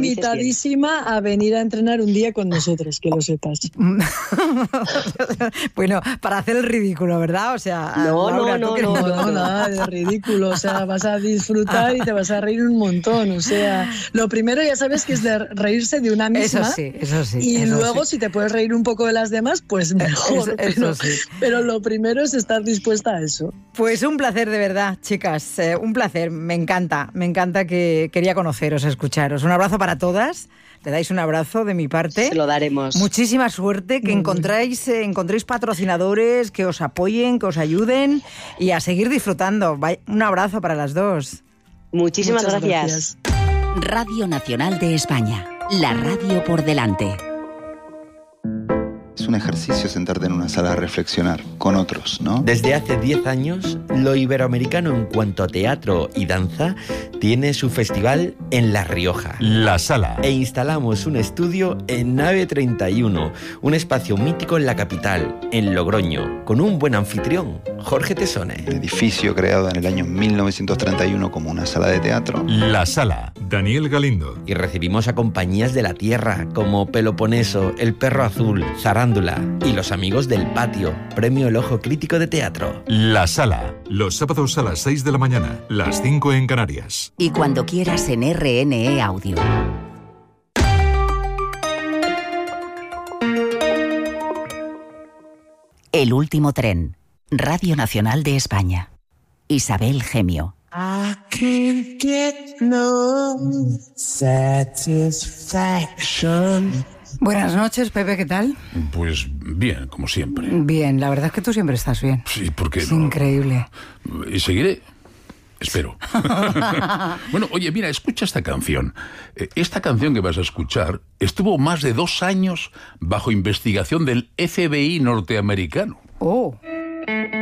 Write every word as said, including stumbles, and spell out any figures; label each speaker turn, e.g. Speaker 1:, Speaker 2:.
Speaker 1: invitadísima a venir a entrenar un día con nosotros, que lo sepas.
Speaker 2: Bueno, para hacer el ridículo, ¿verdad? O sea,
Speaker 1: no,
Speaker 2: Laura,
Speaker 1: no,
Speaker 2: ¿tú
Speaker 1: no,
Speaker 2: qué?
Speaker 1: no, no, nada de ridículo. O sea, vas a disfrutar y te vas a reír un montón. O sea, lo primero ya sabes que es de reírse de una misma.
Speaker 2: Eso sí, eso sí.
Speaker 1: Y
Speaker 2: eso
Speaker 1: luego,
Speaker 2: sí.
Speaker 1: si te puedes reír un poco de las demás, pues mejor.
Speaker 2: Eso, eso
Speaker 1: pero,
Speaker 2: sí.
Speaker 1: pero lo primero es estar dispuesta a eso.
Speaker 2: Pues un placer de verdad, chicas. Eh, un placer. Me encanta, me encanta que quería conoceros, escucharos. Un abrazo para todas. Le dais un abrazo de mi parte.
Speaker 3: Se lo daremos.
Speaker 2: Muchísima suerte, que encontréis, eh, encontréis patrocinadores que os apoyen, que os ayuden y a seguir disfrutando. Un abrazo para las dos.
Speaker 3: Muchísimas gracias.
Speaker 4: gracias. Radio Nacional de España. La radio por delante.
Speaker 5: Es un ejercicio sentarte en una sala a reflexionar con otros, ¿no?
Speaker 6: Desde hace diez años, lo iberoamericano en cuanto a teatro y danza tiene su festival en La Rioja.
Speaker 7: La Sala.
Speaker 6: E instalamos un estudio en Nave treinta y uno, un espacio mítico en la capital, en Logroño, con un buen anfitrión, Jorge Tesone.
Speaker 5: El edificio creado en el año mil novecientos treinta y uno como una sala de teatro.
Speaker 7: La Sala. Daniel Galindo.
Speaker 6: Y recibimos a compañías de la tierra como Peloponeso, El Perro Azul, Zarándula y Los Amigos del Patio, premio El Ojo Crítico de Teatro.
Speaker 7: La Sala. Los sábados a las seis de la mañana, las cinco en Canarias.
Speaker 4: Y cuando quieras en R N E Audio. El último tren. Radio Nacional de España. Isabel Gemio.
Speaker 8: I can't get no satisfaction.
Speaker 2: Buenas noches, Pepe, ¿qué tal?
Speaker 9: Pues bien, como siempre.
Speaker 2: Bien, la verdad es que tú siempre estás bien.
Speaker 9: Sí, ¿por qué
Speaker 2: es
Speaker 9: no?
Speaker 2: Increíble.
Speaker 9: Y seguiré. Espero. Bueno, oye, mira, escucha esta canción. Esta canción que vas a escuchar estuvo más de dos años bajo investigación del F B I norteamericano.
Speaker 2: Oh.